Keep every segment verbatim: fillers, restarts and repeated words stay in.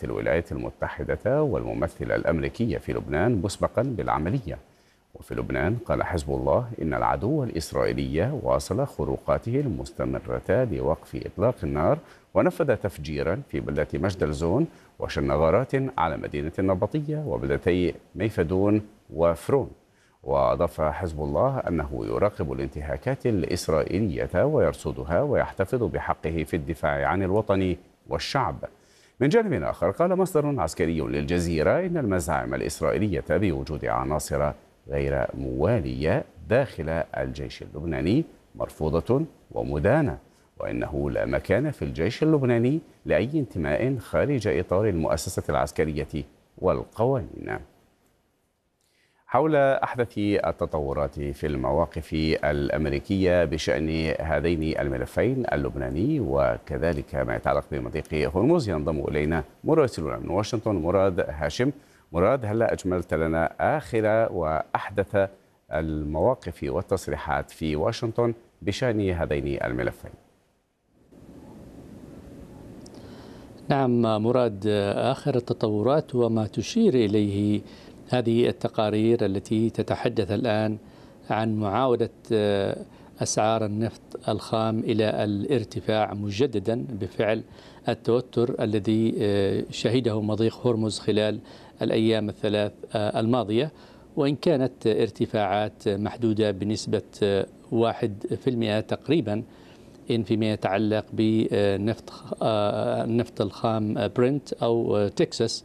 قالت الولايات المتحدة والممثلة الأمريكية في لبنان مسبقا بالعملية. وفي لبنان قال حزب الله إن العدو الإسرائيلي واصل خروقاته المستمرة لوقف إطلاق النار، ونفذ تفجيرا في بلدة مجدلزون وشن غارات على مدينة النبطية وبلدتي ميفدون وفرون. وأضاف حزب الله أنه يراقب الانتهاكات الإسرائيلية ويرصدها ويحتفظ بحقه في الدفاع عن الوطن والشعب. من جانب آخر قال مصدر عسكري للجزيرة إن المزاعم الإسرائيلية بوجود عناصر غير موالية داخل الجيش اللبناني مرفوضة ومدانة، وإنه لا مكان في الجيش اللبناني لأي انتماء خارج إطار المؤسسة العسكرية والقوانين. حول أحدث التطورات في المواقف الأمريكية بشأن هذين الملفين اللبناني وكذلك ما يتعلق بمضيق هرمز ينضم إلينا مراسلنا من واشنطن مراد هاشم. مراد، هلا أجملت لنا آخر وأحدث المواقف والتصريحات في واشنطن بشأن هذين الملفين. نعم مراد، آخر التطورات وما تشير إليه هذه التقارير التي تتحدث الآن عن معاودة أسعار النفط الخام إلى الارتفاع مجددا بفعل التوتر الذي شهده مضيق هرمز خلال الأيام الثلاث الماضية، وإن كانت ارتفاعات محدودة بنسبة واحد في المئة تقريبا إن فيما يتعلق بنفط النفط الخام برنت أو تكساس،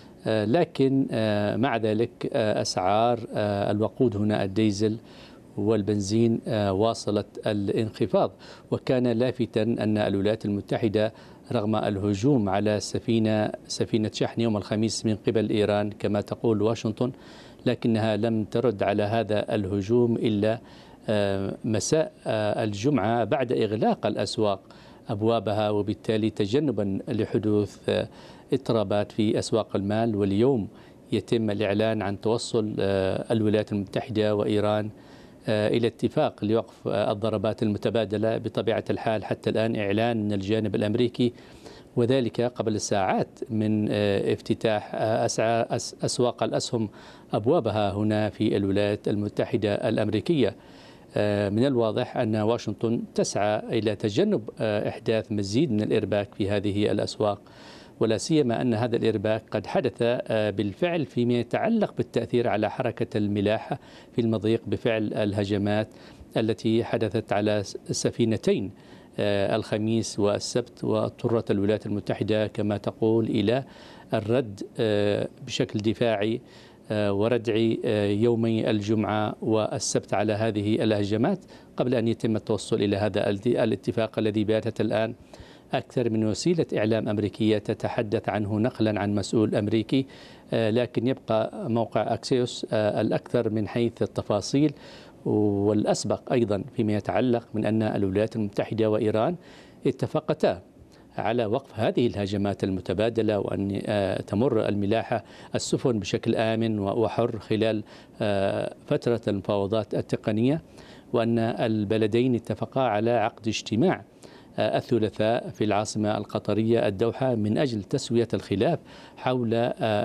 لكن مع ذلك أسعار الوقود هنا الديزل والبنزين واصلت الانخفاض. وكان لافتا أن الولايات المتحدة رغم الهجوم على سفينة سفينة شحن يوم الخميس من قبل إيران كما تقول واشنطن، لكنها لم ترد على هذا الهجوم إلا مساء الجمعة بعد إغلاق الأسواق أبوابها، وبالتالي تجنبا لحدوث اضطرابات في أسواق المال. واليوم يتم الإعلان عن توصل الولايات المتحدة وإيران إلى اتفاق لوقف الضربات المتبادلة. بطبيعة الحال حتى الآن إعلان من الجانب الأمريكي، وذلك قبل ساعات من افتتاح أسواق الأسهم أبوابها هنا في الولايات المتحدة الأمريكية. من الواضح أن واشنطن تسعى إلى تجنب إحداث مزيد من الإرباك في هذه الأسواق، ولا سيما أن هذا الإرباك قد حدث بالفعل فيما يتعلق بالتأثير على حركة الملاحة في المضيق بفعل الهجمات التي حدثت على السفينتين الخميس والسبت، واضطرت الولايات المتحدة كما تقول إلى الرد بشكل دفاعي وردع يومي الجمعة والسبت على هذه الهجمات قبل أن يتم التوصل إلى هذا الاتفاق الذي باتت الآن أكثر من وسيلة إعلام أمريكية تتحدث عنه نقلا عن مسؤول أمريكي، لكن يبقى موقع أكسيوس الأكثر من حيث التفاصيل والأسبق أيضا فيما يتعلق من أن الولايات المتحدة وإيران اتفقتا على وقف هذه الهجمات المتبادلة، وأن تمر الملاحة السفن بشكل آمن وحر خلال فترة المفاوضات التقنية، وأن البلدين اتفقا على عقد اجتماع الثلاثاء في العاصمة القطرية الدوحة من أجل تسوية الخلاف حول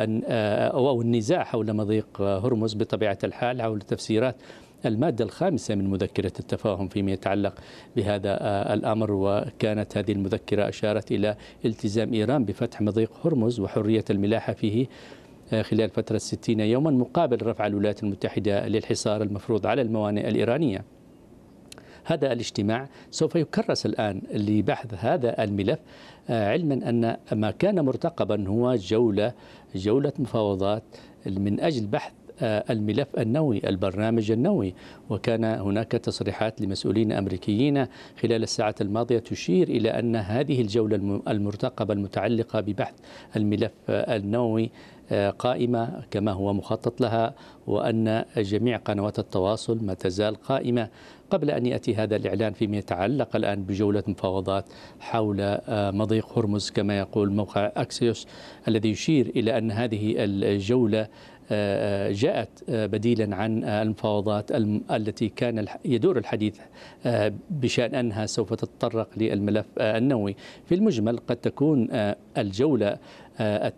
أو النزاع حول مضيق هرمز. بطبيعة الحال حول تفسيرات المادة الخامسة من مذكرة التفاهم فيما يتعلق بهذا الأمر، وكانت هذه المذكرة أشارت إلى التزام إيران بفتح مضيق هرمز وحرية الملاحة فيه خلال فترة ستين يوما مقابل رفع الولايات المتحدة للحصار المفروض على الموانئ الإيرانية. هذا الاجتماع سوف يكرس الآن لبحث هذا الملف، علما أن ما كان مرتقبا هو جولة جولة مفاوضات من أجل بحث الملف النووي البرنامج النووي. وكان هناك تصريحات لمسؤولين أمريكيين خلال الساعات الماضية تشير إلى أن هذه الجولة المرتقبة المتعلقة ببحث الملف النووي قائمة كما هو مخطط لها، وأن جميع قنوات التواصل ما تزال قائمة قبل أن يأتي هذا الإعلان فيما يتعلق الآن بجولة مفاوضات حول مضيق هرمز كما يقول موقع أكسيوس، الذي يشير إلى أن هذه الجولة جاءت بديلا عن المفاوضات التي كان يدور الحديث بشأن أنها سوف تتطرق للملف النووي. في المجمل قد تكون الجولة